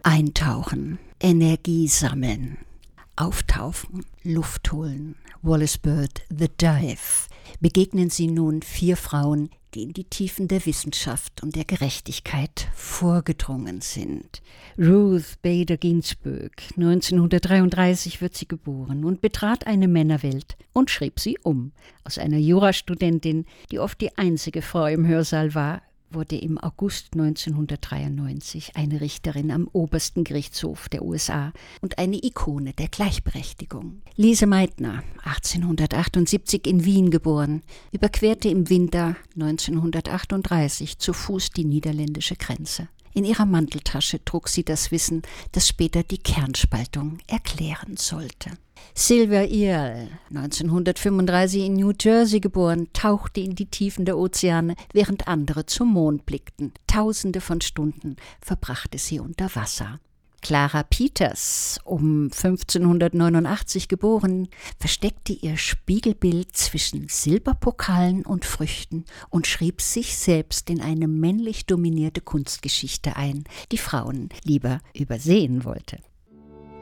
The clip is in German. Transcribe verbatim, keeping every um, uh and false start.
Eintauchen, Energie sammeln, auftauchen, Luft holen. Wallis Bird, The Dive. Begegnen Sie nun vier Frauen, die in die Tiefen der Wissenschaft und der Gerechtigkeit vorgedrungen sind. Ruth Bader Ginsburg, neunzehnhundertdreiunddreißig wird sie geboren und betrat eine Männerwelt und schrieb sie um. Aus einer Jurastudentin, die oft die einzige Frau im Hörsaal war, wurde im August neunzehnhundertdreiundneunzig eine Richterin am obersten Gerichtshof der U S A und eine Ikone der Gleichberechtigung. Lise Meitner, achtzehnhundertachtundsiebzig in Wien geboren, überquerte im Winter neunzehnhundertachtunddreißig zu Fuß die niederländische Grenze. In ihrer Manteltasche trug sie das Wissen, das später die Kernspaltung erklären sollte. Sylvia Earle, neunzehnhundertfünfunddreißig in New Jersey geboren, tauchte in die Tiefen der Ozeane, während andere zum Mond blickten. Tausende von Stunden verbrachte sie unter Wasser. Clara Peters, um fünfzehnhundertneunundachtzig geboren, versteckte ihr Spiegelbild zwischen Silberpokalen und Früchten und schrieb sich selbst in eine männlich dominierte Kunstgeschichte ein, die Frauen lieber übersehen wollte.